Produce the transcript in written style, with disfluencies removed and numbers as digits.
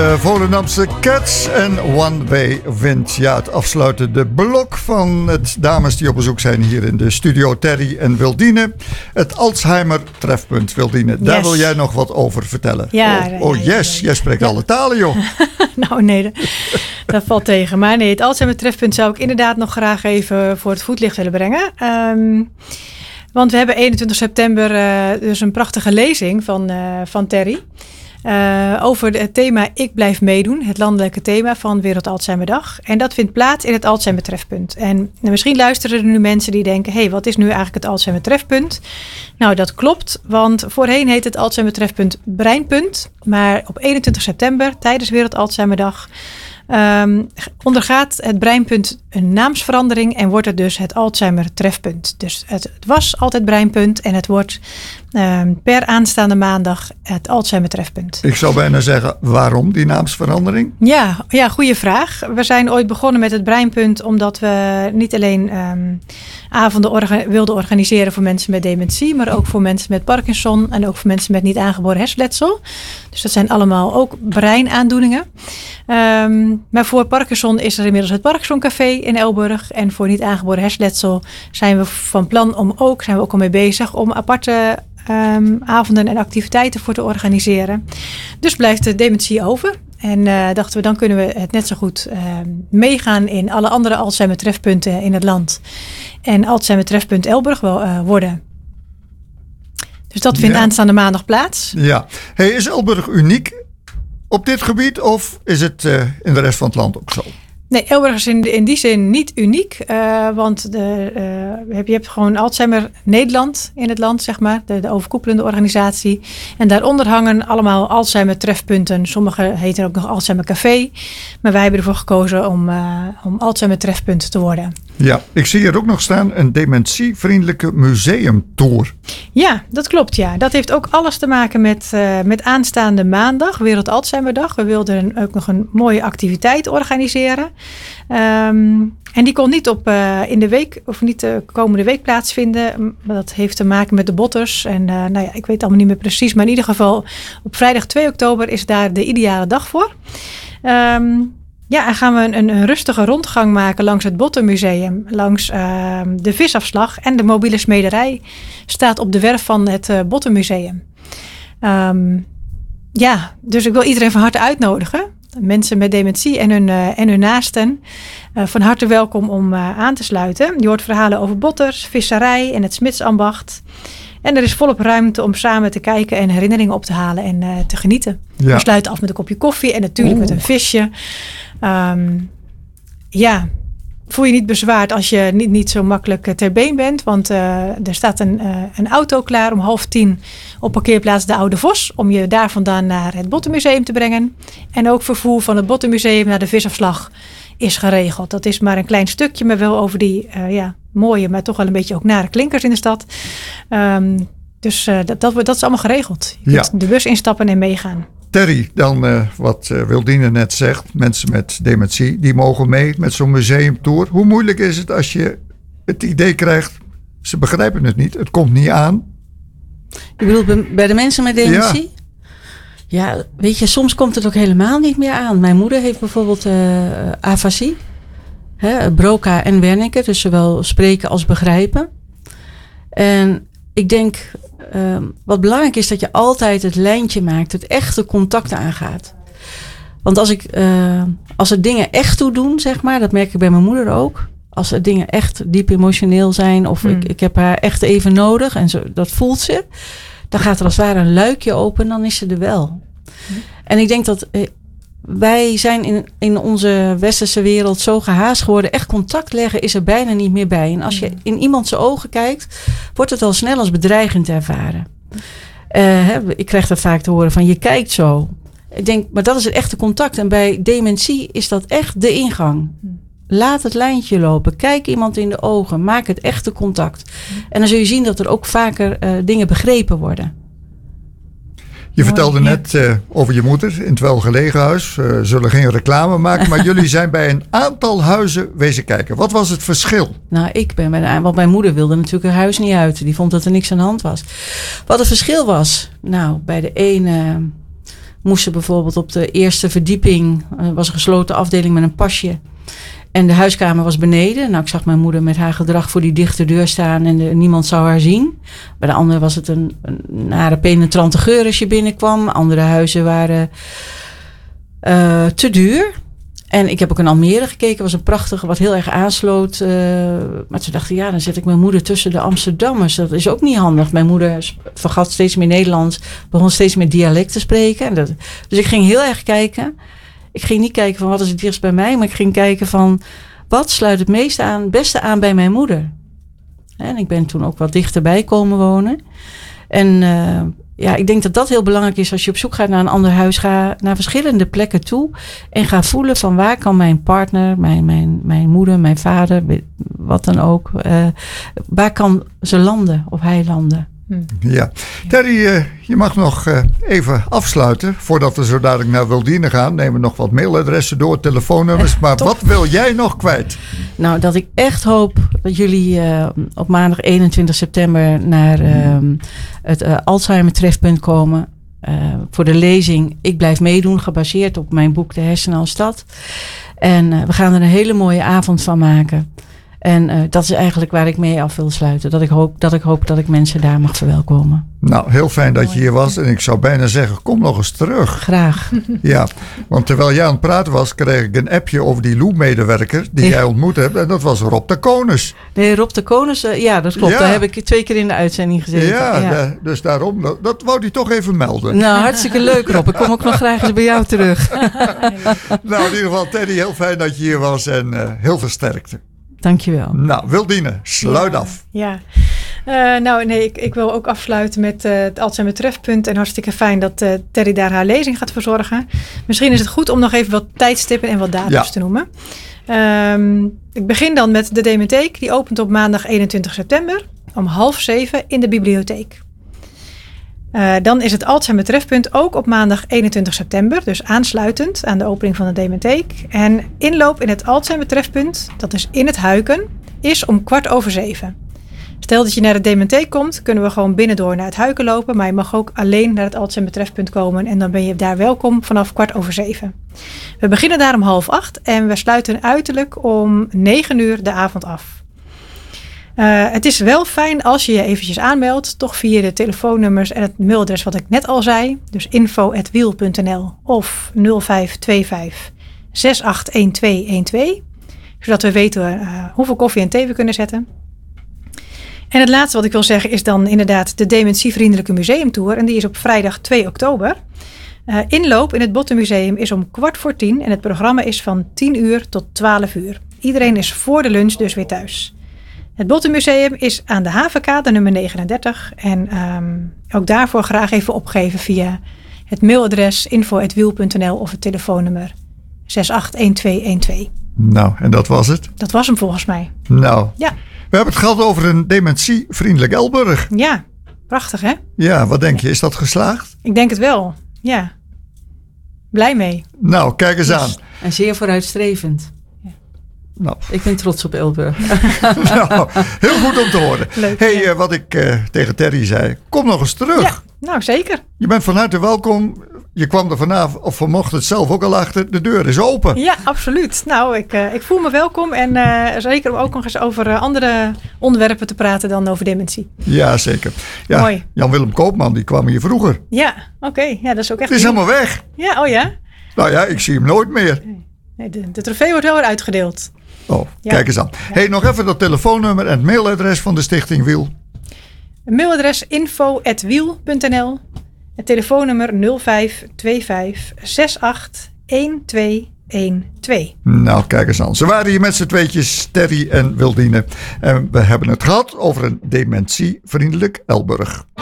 de Volendamse Cats en One Way Wind. Ja, het afsluitende blok van het dames die op bezoek zijn hier in de studio, Terry en Wildine. Het Alzheimer trefpunt, Wildine. Yes. Daar wil jij nog wat over vertellen. Ja, yes. Jij spreekt alle talen, joh. Nou, nee, dat valt tegen. Maar nee, het Alzheimer trefpunt zou ik inderdaad nog graag even voor het voetlicht willen brengen. Want we hebben 21 september dus een prachtige lezing van Terry. Over het thema Ik blijf meedoen. Het landelijke thema van Wereld Alzheimerdag. En dat vindt plaats in het Alzheimer trefpunt. En misschien luisteren er nu mensen die denken, hey, wat is nu eigenlijk het Alzheimer trefpunt? Nou, dat klopt. Want voorheen heet het Alzheimer trefpunt Breinpunt. Maar op 21 september, tijdens Wereld Alzheimerdag, ondergaat het Breinpunt een naamsverandering en wordt het dus het Alzheimer trefpunt. Dus het was altijd Breinpunt en het wordt per aanstaande maandag het Alzheimer trefpunt. Ik zou bijna zeggen, waarom die naamsverandering? Ja, goede vraag. We zijn ooit begonnen met het Breinpunt omdat we niet alleen avonden wilden organiseren voor mensen met dementie, maar ook voor mensen met Parkinson en ook voor mensen met niet aangeboren hersenletsel. Dus dat zijn allemaal ook breinaandoeningen. Maar voor Parkinson is er inmiddels het Parkinson Café in Elburg. En voor niet aangeboren hersenletsel zijn we van plan zijn we ook al mee bezig om aparte avonden en activiteiten voor te organiseren. Dus blijft de dementie over. En dachten we, dan kunnen we het net zo goed meegaan in alle andere Alzheimer trefpunten in het land. En Alzheimer trefpunt Elburg worden. Dus dat vindt aanstaande maandag plaats. Ja. Hey, is Elburg uniek op dit gebied of is het in de rest van het land ook zo? Nee, Elburg is in die zin niet uniek. Want je hebt gewoon Alzheimer Nederland in het land, zeg maar. De overkoepelende organisatie. En daaronder hangen allemaal Alzheimer trefpunten. Sommige heten ook nog Alzheimer Café. Maar wij hebben ervoor gekozen om Alzheimer trefpunt te worden. Ja, ik zie hier ook nog staan een dementievriendelijke museumtour. Ja, dat klopt. Ja. Dat heeft ook alles te maken met aanstaande maandag, Wereld Alzheimerdag. We wilden ook nog een mooie activiteit organiseren. En die kon niet in de week of niet de komende week plaatsvinden. Dat heeft te maken met de botters. En ik weet allemaal niet meer precies. Maar in ieder geval op vrijdag 2 oktober is daar de ideale dag voor. En gaan we een rustige rondgang maken langs het Bottermuseum, langs de visafslag en de mobiele smederij staat op de werf van het Bottermuseum. Dus ik wil iedereen van harte uitnodigen. Mensen met dementie en hun naasten van harte welkom om aan te sluiten. Je hoort verhalen over botters, visserij en het smidsambacht. En er is volop ruimte om samen te kijken en herinneringen op te halen en te genieten. Ja. We sluiten af met een kopje koffie en natuurlijk met een visje. Voel je niet bezwaard als je niet zo makkelijk ter been bent. Want er staat een auto klaar om 9:30 op parkeerplaats De Oude Vos. Om je daar vandaan naar het Bottermuseum te brengen. En ook vervoer van het Bottermuseum naar de visafslag is geregeld. Dat is maar een klein stukje, maar wel over die mooie, maar toch wel een beetje ook nare klinkers in de stad. Dat is allemaal geregeld. Je kunt de bus instappen en meegaan. Terry, dan wat Wildine net zegt, mensen met dementie, die mogen mee met zo'n museumtour. Hoe moeilijk is het als je het idee krijgt, ze begrijpen het niet, het komt niet aan? Je bedoelt bij de mensen met dementie? Ja, weet je, soms komt het ook helemaal niet meer aan. Mijn moeder heeft bijvoorbeeld afasie, Broca en Wernicke, dus zowel spreken als begrijpen. En ik denk, wat belangrijk is dat je altijd het lijntje maakt, het echte contact aangaat. Want als er dingen echt toe doen, zeg maar, dat merk ik bij mijn moeder ook. Als er dingen echt diep emotioneel zijn of ik heb haar echt even nodig en zo, dat voelt ze. Dan gaat er als het ware een luikje open, dan is ze er wel. En ik denk dat wij zijn in onze westerse wereld zo gehaast geworden. Echt contact leggen is er bijna niet meer bij. En als je in iemand zijn ogen kijkt, wordt het al snel als bedreigend ervaren. Ik krijg dat vaak te horen van je kijkt zo. Ik denk, maar dat is het echte contact. En bij dementie is dat echt de ingang. Laat het lijntje lopen. Kijk iemand in de ogen. Maak het echte contact. En dan zul je zien dat er ook vaker dingen begrepen worden. Je vertelde net over je moeder in het welgelegen huis. We zullen geen reclame maken, maar jullie zijn bij een aantal huizen wezen kijken. Wat was het verschil? Nou, want mijn moeder wilde natuurlijk haar huis niet uit. Die vond dat er niks aan de hand was. Wat het verschil was? Nou, bij de ene moesten bijvoorbeeld op de eerste verdieping, was een gesloten afdeling met een pasje. En de huiskamer was beneden. Nou, ik zag mijn moeder met haar gedrag voor die dichte deur staan en niemand zou haar zien. Bij de andere was het een nare penetrante geur als je binnenkwam. Andere huizen waren te duur. En ik heb ook in Almere gekeken. Was een prachtige, wat heel erg aansloot. Maar toen dacht ik, dan zet ik mijn moeder tussen de Amsterdammers. Dat is ook niet handig. Mijn moeder vergat steeds meer Nederlands. Begon steeds meer dialect te spreken. Dus ik ging heel erg kijken. Ik ging niet kijken van wat is het dichtst bij mij. Maar ik ging kijken van wat sluit het beste aan bij mijn moeder. En ik ben toen ook wat dichterbij komen wonen. En ik denk dat dat heel belangrijk is als je op zoek gaat naar een ander huis. Ga naar verschillende plekken toe. En ga voelen van waar kan mijn partner, mijn moeder, mijn vader, wat dan ook. Waar kan ze landen of hij landen. Ja, Terry, je mag nog even afsluiten. Voordat we zo dadelijk naar Wildine gaan, nemen we nog wat mailadressen door, telefoonnummers. Maar wat wil jij nog kwijt? Nou, dat ik echt hoop dat jullie op maandag 21 september naar het Alzheimer Trefpunt komen. Voor de lezing Ik blijf meedoen, gebaseerd op mijn boek De Hersenen als Stad. En we gaan er een hele mooie avond van maken. En dat is eigenlijk waar ik mee af wil sluiten. Dat ik hoop dat ik mensen daar mag verwelkomen. Nou, heel fijn dat je hier was. En ik zou bijna zeggen, kom nog eens terug. Graag. Ja, want terwijl jij aan het praten was, kreeg ik een appje over die Lou-medewerker die jij ontmoet hebt. En dat was Rob de Konus. Nee, Rob de Konus, ja, dat klopt. Ja. Daar heb ik 2 keer in de uitzending gezeten. Ja. Dus daarom, dat wou hij toch even melden. Nou, hartstikke leuk, Rob. Ik kom ook nog graag eens bij jou terug. Nou, in ieder geval, Teddy, heel fijn dat je hier was en heel veel sterkte. Dankjewel. Nou, Wildine, sluit af. Ja. Ik wil ook afsluiten met het Alzheimer Trefpunt. En hartstikke fijn dat Terry daar haar lezing gaat verzorgen. Misschien is het goed om nog even wat tijdstippen en wat datums te noemen. Ik begin dan met de Dementheek. Die opent op maandag 21 september om 6:30 in de bibliotheek. Dan is het Alzheimer Trefpunt ook op maandag 21 september. Dus aansluitend aan de opening van de Dementheek. En inloop in het Alzheimer Trefpunt, dat is in het Huiken, is om 6:15. Stel dat je naar de Dementheek komt, kunnen we gewoon binnendoor naar het Huiken lopen. Maar je mag ook alleen naar het Alzheimer Trefpunt komen. En dan ben je daar welkom vanaf 7:15. We beginnen daar om 7:30 en we sluiten uiterlijk om 9:00 de avond af. Het is wel fijn als je je eventjes aanmeldt, toch via de telefoonnummers en het mailadres wat ik net al zei. Dus info@wiel.nl of 0525 681212. Zodat we weten hoeveel koffie en thee we kunnen zetten. En het laatste wat ik wil zeggen is dan inderdaad de Dementievriendelijke Museumtour. En die is op vrijdag 2 oktober. Inloop in het Bottenmuseum is om 9:15 en het programma is van 10:00 tot 12:00. Iedereen is voor de lunch dus weer thuis. Het Bottenmuseum is aan de Havenkade nummer 39. En ook daarvoor graag even opgeven via het mailadres info@wiel.nl of het telefoonnummer 681212. Nou, en dat was het? Dat was hem volgens mij. Nou, ja. We hebben het gehad over een dementievriendelijk Elburg. Ja, prachtig hè? Ja, wat denk je? Is dat geslaagd? Ik denk het wel, ja. Blij mee. Nou, kijk eens aan. En zeer vooruitstrevend. Nou. Ik ben trots op Elburg. Nou, heel goed om te horen. Leuk, wat ik tegen Terry zei, kom nog eens terug. Ja, nou zeker. Je bent van harte welkom. Je kwam er vanavond of vanochtend zelf ook al achter. De deur is open. Ja, absoluut. Nou, ik voel me welkom. En zeker om ook nog eens over andere onderwerpen te praten dan over dementie. Ja, zeker. Ja, mooi. Jan-Willem Koopman, die kwam hier vroeger. Ja, oké. Ja, dat is ook echt... Het is helemaal weg. Ja, oh ja? Nou ja, ik zie hem nooit meer. Nee, de trofee wordt wel weer uitgedeeld. Oh, ja. Kijk eens aan. Hey, nog even dat telefoonnummer en het mailadres van de Stichting Wiel. Mailadres info@wiel.nl. Het telefoonnummer 0525 681212. Nou, kijk eens aan. Ze waren hier met z'n tweetjes, Terry en Wildine. En we hebben het gehad over een dementievriendelijk Elburg.